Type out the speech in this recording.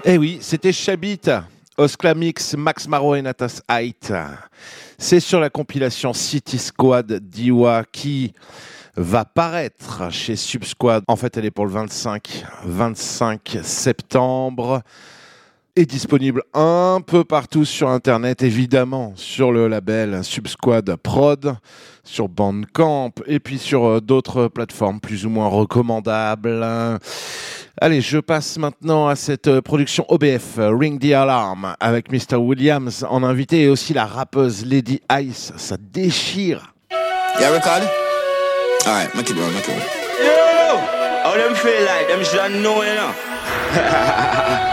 Eh oui, c'était Chabit, Osklamix, Max Maro et Natas Height. C'est sur la compilation City Squad d'Iwa qui va paraître chez Subsquad. En fait, elle est pour le 25 septembre. Est disponible un peu partout sur Internet, évidemment, sur le label Subsquad Prod, sur Bandcamp, et puis sur d'autres plateformes plus ou moins recommandables. Allez, je passe maintenant à cette production OBF, Ring the Alarm, avec Mr. Williams en invité, et aussi la rappeuse Lady Ice. Ça déchire. Yeah, record? Alright, make it run. Yo! How them feel like? Them should know, you know?